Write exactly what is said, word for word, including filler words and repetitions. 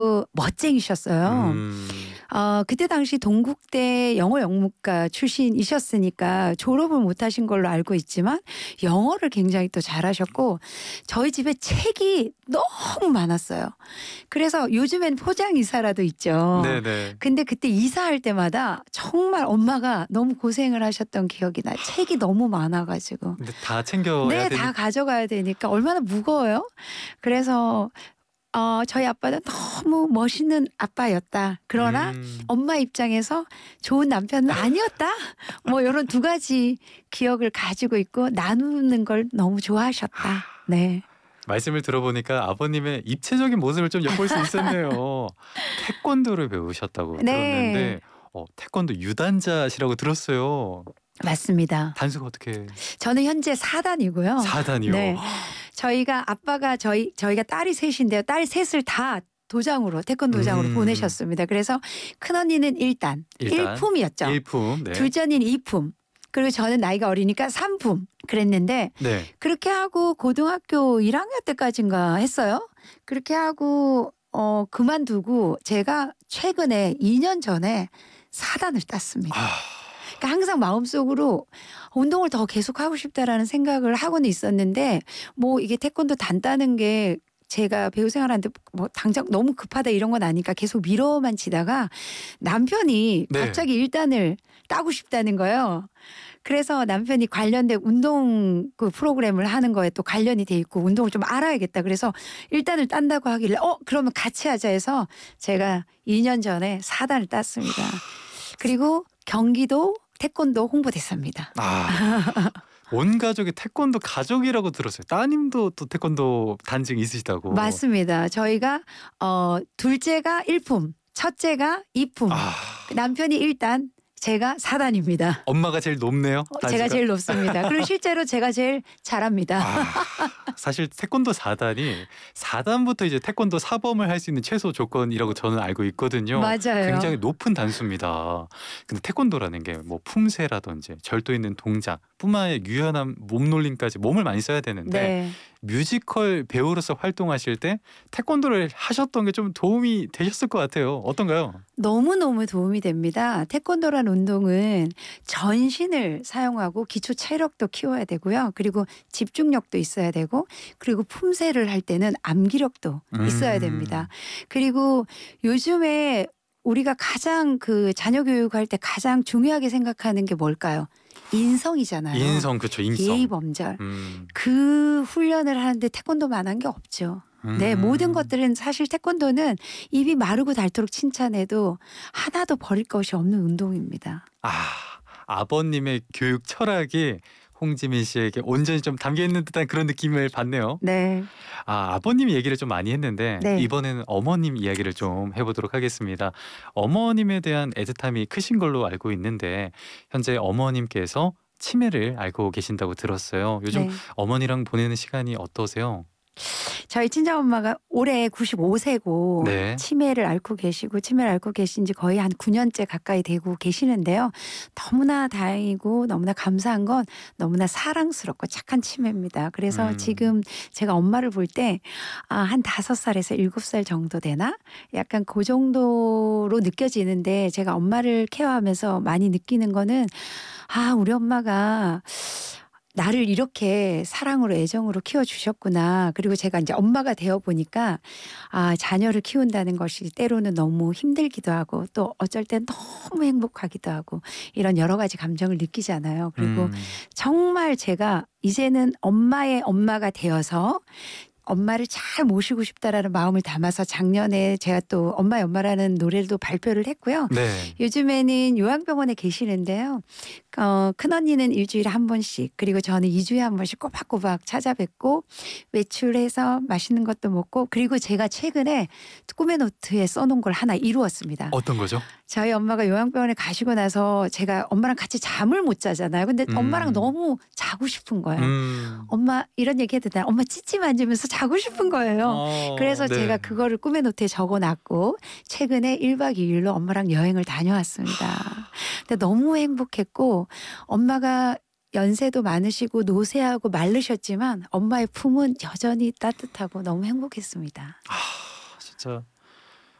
그 멋쟁이셨어요. 음. 어 그때 당시 동국대 영어 영문과 출신이셨으니까 졸업을 못 하신 걸로 알고 있지만 영어를 굉장히 또 잘하셨고 저희 집에 책이 너무 많았어요. 그래서 요즘엔 포장 이사라도 있죠. 네네. 근데 그때 이사할 때마다 정말 엄마가 너무 고생을 하셨던 기억이 나요. 책이 너무 많아 가지고. 근데 다 챙겨야 네. 되니 다 가져가야 되니까 얼마나 무거워요. 그래서 어 저희 아빠는 너무 멋있는 아빠였다. 그러나 음. 엄마 입장에서 좋은 남편은 아니었다. 뭐 요런 두 가지 기억을 가지고 있고 나누는 걸 너무 좋아하셨다. 네. 말씀을 들어보니까 아버님의 입체적인 모습을 좀 엿볼 수 있었네요. 태권도를 배우셨다고 네. 들었는데 어 태권도 유단자시라고 들었어요. 맞습니다. 단수가 어떻게 저는 현재 사 단이고요. 사 단이요. 네. 저희가 아빠가 저희 저희가 딸이 셋 인데요. 딸 셋을 다 도장으로 태권도장으로 음. 보내셨습니다. 그래서 큰언니는 일 단 일 일단 품이었죠. 일품. 네. 둘째 언니는 이 품 그리고 저는 나이가 어리니까 삼 품 그랬는데 네. 그렇게 하고 고등학교 일 학년 때까지인가 했어요. 그렇게 하고 어 그만두고 제가 최근에 이 년 전에 사 단을 땄습니다. 아. 그러니까 항상 마음속으로 '운동을 더 계속하고 싶다.'라는 생각을 하고는 있었는데 뭐 이게 태권도 단 따는 게 제가 배우 생활하는데 뭐 당장 너무 급하다 이런 건 아니까 계속 미뤄만 지다가 남편이 네. 갑자기 일 단을 따고 싶다는 거예요. 그래서 남편이 관련된 운동 그 프로그램을 하는 거에 또 관련이 돼 있고 운동을 좀 알아야겠다. 그래서 일 단을 딴다고 하길래 어 그러면 같이 하자 해서 제가 이 년 전에 사 단을 땄습니다. 그리고 경기도 태권도 홍보대사입니다. 아. 온 가족이 태권도 가족이라고 들었어요. 따님도 또 태권도 단증 있으시다고. 맞습니다. 저희가 어 둘째가 일 품, 첫째가 이 품, 아. 남편이 일 단, 제가 사 단입니다. 엄마가 제일 높네요, 어 제가 단수가. 제일 높습니다. 그리고 실제로 제가 제일 잘합니다. 아. 사실 태권도 사 단이 사 단부터 이제 태권도 사범을 할 수 있는 최소 조건이라고 저는 알고 있거든요. 맞아요. 굉장히 높은 단수입니다. 근데 태권도라는 게 뭐 품새라든지 절도 있는 동작뿐만 아니라 유연한 몸놀림까지 몸을 많이 써야 되는데 네. 뮤지컬 배우로서 활동하실 때 태권도를 하셨던 게 좀 도움이 되셨을 것 같아요. 어떤가요? 너무너무 도움이 됩니다. 태권도라는 운동은 전신을 사용하고 기초 체력도 키워야 되고요. 그리고 집중력도 있어야 되고 그리고 품새를 할 때는 암기력도 있어야 됩니다. 음. 그리고 요즘에 우리가 가장 그 자녀 교육할 때 가장 중요하게 생각하는 게 뭘까요? 인성이잖아요. 인성 그쵸. 예의 인성. 범절. 음. 그 훈련을 하는데 태권도만한 게 없죠. 네. 모든 음. 것들은 사실 태권도는 입이 마르고 닳도록 칭찬해도 하나도 버릴 것이 없는 운동입니다. 아. 아버님의 교육 철학이 홍지민 씨에게 온전히 좀 담겨 있는 듯한 그런 느낌을 받네요. 네. 아 아버님 얘기를 좀 많이 했는데 네. 이번에는 어머님 이야기를 좀 해 보도록 하겠습니다. 어머님에 대한 애틋함이 크신 걸로 알고 있는데 현재 어머님께서 치매를 앓고 계신다고 들었어요. 요즘 네. 어머니랑 보내는 시간이 어떠세요? 저희 친정엄마가 올해 구십오 세고 네. 치매를 앓고 계시고 치매를 앓고 계신 지 거의 한 구 년째 가까이 되고 계시는데요. 너무나 다행이고 너무나 감사한 건 너무나 사랑스럽고 착한 치매입니다. 그래서 음. 지금 제가 엄마를 볼 때 아 한 다섯 살에서 일곱 살 정도 되나? 약간 고 정도로 느껴지는데 제가 엄마를 케어하면서 많이 느끼는 거는 '아 우리 엄마가 나를 이렇게 사랑으로 애정으로 키워 주셨구나.' 그리고 제가 인제 엄마가 되어 보니까 아 자녀를 키운다는 것이 때로는 너무 힘들기도 하고 또 어쩔 땐 너무 행복하기도 하고 이런 여러 가지 감정을 느끼잖아요. 그리고 음. 정말 제가 이제는 엄마의 엄마가 되어서 '엄마를 잘 모시고 싶다.'라는 마음을 담아서 작년에 제가 또 엄마의 엄마라는 노래도 발표를 했고요. 네. 요즘에는 요양병원에 계시는데요. 어 큰언니는 일 주일에 한 번씩 그리고 저는 이 주에 한 번씩 꼬박꼬박 찾아뵙고 외출해서 맛있는 것도 먹고 그리고 제가 최근에 꿈의 노트에 써 놓은 걸 하나 이루었습니다. 어떤 거죠? 저희 엄마가 요양병원에 가시고 나서 제가 엄마랑 같이 잠을 못 자잖아요. 근데 엄마랑 음. 너무 자고 싶은 거예요. 음. 엄마 이런 얘기 해도 되나? 엄마 찌찌 만지면서 자고 싶은 거예요. 어 그래서 제가 네. 그거를 꿈의 노트에 적어 놨고 최근에 일 박 이 일로 엄마랑 여행을 다녀왔습니다. 근데 너무 행복했고 엄마가 연세도 많으시고 노쇠하고 마르셨지만 엄마의 품은 여전히 따뜻하고 너무 행복했습니다. 아 진짜